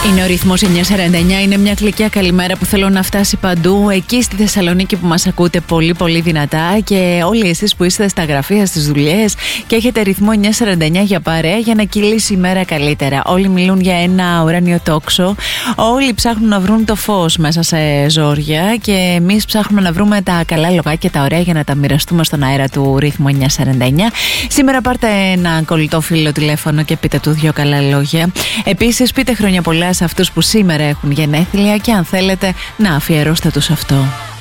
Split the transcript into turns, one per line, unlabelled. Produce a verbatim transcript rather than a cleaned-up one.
Είναι ο ρυθμός εννιά σαράντα εννιά, είναι μια γλυκιά καλημέρα που θέλω να φτάσει παντού. Εκεί στη Θεσσαλονίκη που μας ακούτε πολύ πολύ δυνατά, και όλοι εσείς που είστε στα γραφεία, στις δουλειές και έχετε ρυθμό εννιά σαράντα εννιά για παρέα, για να κυλήσει η μέρα καλύτερα. Όλοι μιλούν για ένα ουράνιο τόξο, όλοι ψάχνουν να βρουν το φως μέσα σε ζόρια, και εμείς ψάχνουμε να βρούμε τα καλά λογάκια, τα ωραία, για να τα μοιραστούμε στον αέρα του ρυθμού εννιά σαράντα εννιά. Σήμερα πάρτε ένα κολλητό φίλο τηλέφωνο και πείτε του δύο καλά λόγια. Επίσης πείτε χρόνια πολλά σε αυτούς που σήμερα έχουν γενέθλια, και αν θέλετε να αφιερώσετε τους αυτό.